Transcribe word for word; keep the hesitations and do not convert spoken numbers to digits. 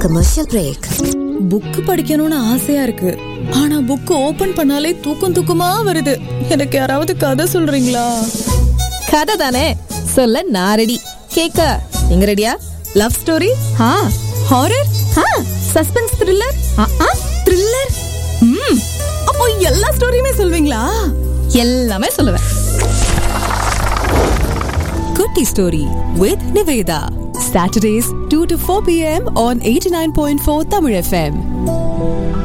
Commercial break. Book படிக்கணும்னு ஆசையா இருக்கு, ஆனா புக் ஓபன் பண்ணாலே தூக்கம் தூக்கமா வருது. எனக்கு யாராவது கதை சொல்றீங்களா? கதை தானே சொல்ல நான் ரெடி. கேக்க நீங்க ரெடியா? லவ் ஸ்டோரி, ஆ ஹாரர், ஆ சஸ்பென்ஸ் த்ரில்லர், ஆ த்ரில்லர். ம் அப்போ எல்லா ஸ்டோரியுமே சொல்வீங்களா? எல்லாமே சொல்லுவேன். குட்டி story with Niveda. Saturdays two to four p m on eighty-nine point four Tamil F M.